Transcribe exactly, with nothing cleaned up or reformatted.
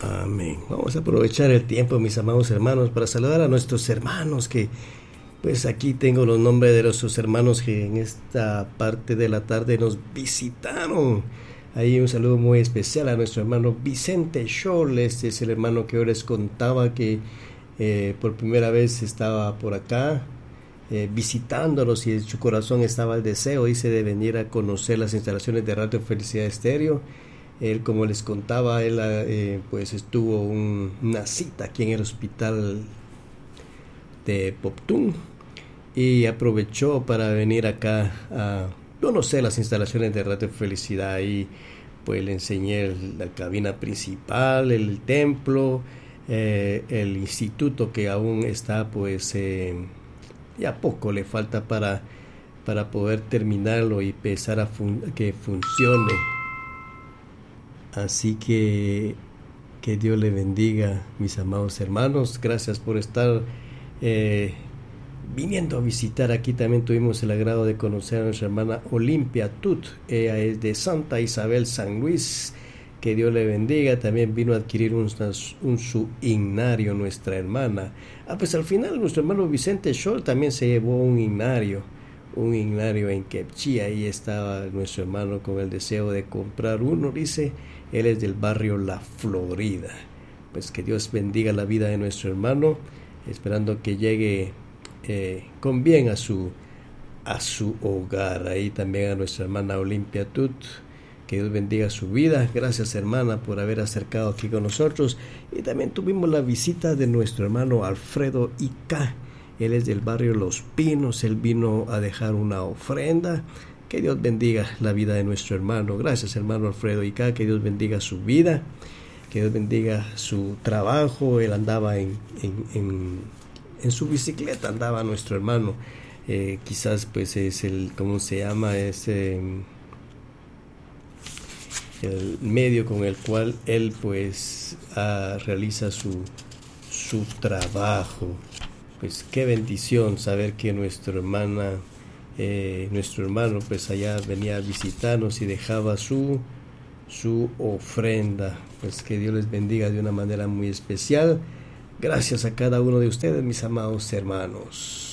Amén. Vamos a aprovechar el tiempo, mis amados hermanos, para saludar a nuestros hermanos que, pues aquí tengo los nombres de nuestros hermanos que en esta parte de la tarde nos visitaron. Ahí un saludo muy especial a nuestro hermano Vicente Scholl. Este es el hermano que hoy les contaba que eh, por primera vez estaba por acá eh, visitándolos, y en su corazón estaba el deseo, dice, de venir a conocer las instalaciones de Radio Felicidad Estéreo. Él, como les contaba, él eh, pues estuvo un, una cita aquí en el hospital de Poptún y aprovechó para venir acá a conocer las instalaciones de Radio Felicidad. Y pues le enseñé el, la cabina principal, el templo, eh, el instituto que aún está, pues eh, ya poco le falta para, para poder terminarlo y empezar a fun- que funcione. Así que que Dios le bendiga, mis amados hermanos. Gracias por estar eh, viniendo a visitar. Aquí también tuvimos el agrado de conocer a nuestra hermana Olimpia Tut. Ella es de Santa Isabel, San Luis. Que Dios le bendiga. También vino a adquirir un, un su ignario nuestra hermana. Ah, pues al final nuestro hermano Vicente Scholl también se llevó un ignario. Un ignario en Quepchí. Ahí estaba nuestro hermano con el deseo de comprar uno, dice. Él es del barrio La Florida. Pues que Dios bendiga la vida de nuestro hermano, esperando que llegue eh, con bien a su, a su hogar. Ahí también a nuestra hermana Olimpia Tut, que Dios bendiga su vida. Gracias, hermana, por haber acercado aquí con nosotros. Y también tuvimos la visita de nuestro hermano Alfredo Ica. Él es del barrio Los Pinos. Él vino a dejar una ofrenda. Que Dios bendiga la vida de nuestro hermano. Gracias, hermano Alfredo Ica. Que Dios bendiga su vida. Que Dios bendiga su trabajo. Él andaba en, en, en, en su bicicleta, andaba nuestro hermano. Eh, quizás pues es el, ¿cómo se llama? Es eh, el medio con el cual él pues ah, realiza su, su trabajo. Pues qué bendición saber que nuestra hermana... Eh, nuestro hermano pues allá venía a visitarnos y dejaba su su ofrenda. Pues que Dios les bendiga de una manera muy especial. Gracias a cada uno de ustedes, mis amados hermanos.